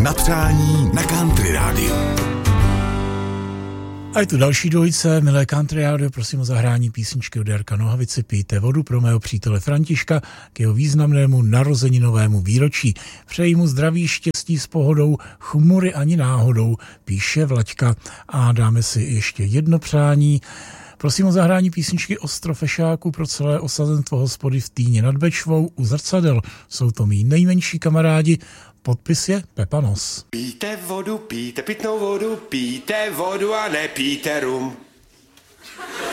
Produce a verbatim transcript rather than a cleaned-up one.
Na přání na Country Rádiu. A je tu další dvojice, milé Country Rádio, prosím o zahrání písničky od Jarka Nohavici Pijte vodu pro mého přítele Františka k jeho významnému narozeninovému výročí. Přeji mu zdraví, štěstí s pohodou, chmury ani náhodou, píše Vlaďka. A dáme si ještě jedno přání. Prosím o zahrání písničky Ostrofešáku pro celé osazenstvo hospody v Týně nad Bečvou u zrcadel. Jsou to mý nejmenší kamarádi. Podpis je Pepa Nos. Pijte vodu, pijte pitnou vodu, pijte vodu a nepijte rum.